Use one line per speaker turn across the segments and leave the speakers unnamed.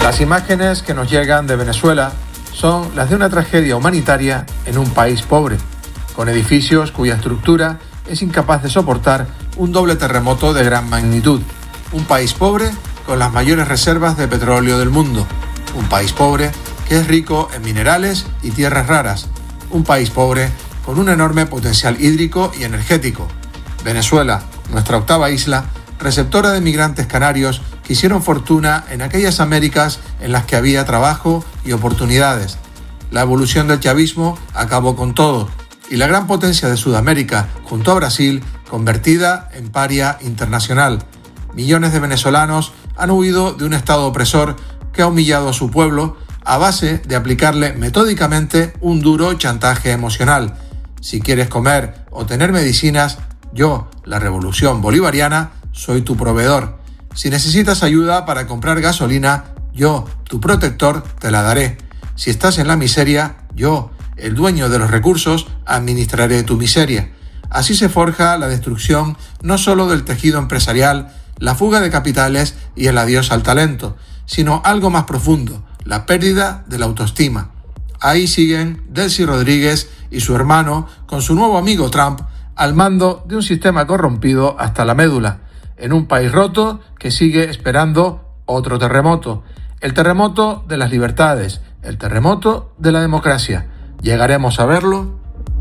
Las imágenes que nos llegan de Venezuela son las de una tragedia humanitaria en un país pobre, con edificios cuya estructura es incapaz de soportar un doble terremoto de gran magnitud. Un país pobre con las mayores reservas de petróleo del mundo. Un país pobre que es rico en minerales y tierras raras. Un país pobre con un enorme potencial hídrico y energético. Venezuela, nuestra octava isla, receptora de migrantes canarios que hicieron fortuna en aquellas Américas en las que había trabajo y oportunidades. La evolución del chavismo acabó con todo, y la gran potencia de Sudamérica, junto a Brasil, convertida en paria internacional. Millones de venezolanos han huido de un Estado opresor que ha humillado a su pueblo a base de aplicarle metódicamente un duro chantaje emocional. Si quieres comer o tener medicinas, yo, la Revolución Bolivariana, soy tu proveedor. Si necesitas ayuda para comprar gasolina, yo, tu protector, te la daré. Si estás en la miseria, yo, el dueño de los recursos, administraré tu miseria. Así se forja la destrucción no solo del tejido empresarial, la fuga de capitales y el adiós al talento, sino algo más profundo, la pérdida de la autoestima. Ahí siguen Delcy Rodríguez y su hermano con su nuevo amigo Trump al mando de un sistema corrompido hasta la médula, en un país roto que sigue esperando otro terremoto, el terremoto de las libertades, el terremoto de la democracia. ¿Llegaremos a verlo?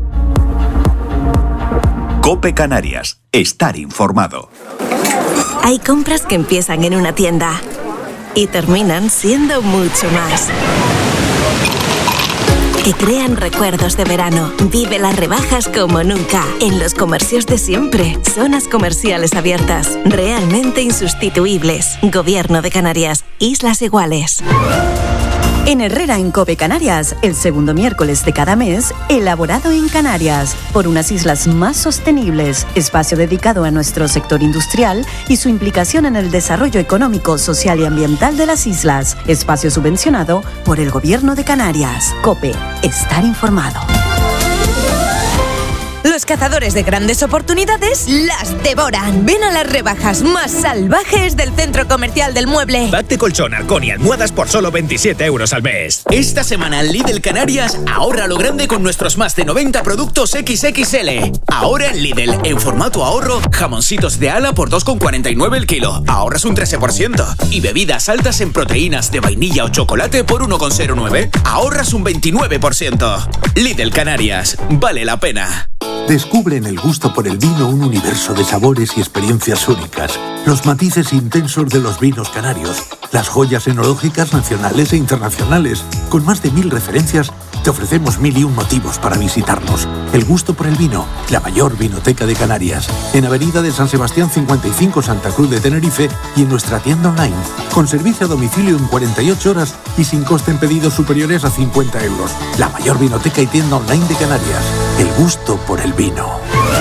COPE Canarias. Estar informado.
Hay compras que empiezan en una tienda y terminan siendo mucho más. Que crean recuerdos de verano. Vive las rebajas como nunca. En los comercios de siempre. Zonas comerciales abiertas. Realmente insustituibles. Gobierno de Canarias. Islas Iguales.
En Herrera en COPE Canarias, el segundo miércoles de cada mes, elaborado en Canarias, por unas islas más sostenibles, espacio dedicado a nuestro sector industrial y su implicación en el desarrollo económico, social y ambiental de las islas, espacio subvencionado por el Gobierno de Canarias. COPE, estar informado.
Los cazadores de grandes oportunidades las devoran. Ven a las rebajas más salvajes del Centro Comercial del Mueble.
Pack de colchón, arcón y almohadas por solo 27 euros al mes. Esta semana en Lidl Canarias, ahorra lo grande con nuestros más de 90 productos XXL. Ahora en Lidl, en formato ahorro, jamoncitos de ala por 2,49 el kilo. Ahorras un 13%. Y bebidas altas en proteínas de vainilla o chocolate por 1,09. Ahorras un 29%. Lidl Canarias, vale la pena.
Descubre en el gusto por el vino un universo de sabores y experiencias únicas, los matices intensos de los vinos canarios, las joyas enológicas nacionales e internacionales. Con más de 1000 referencias, te ofrecemos 1001 motivos para visitarnos. El gusto por el vino, la mayor vinoteca de Canarias. En Avenida de San Sebastián 55, Santa Cruz de Tenerife, y en nuestra tienda online, con servicio a domicilio en 48 horas y sin coste en pedidos superiores a 50 euros. La mayor vinoteca y tienda online de Canarias. El gusto por el vino.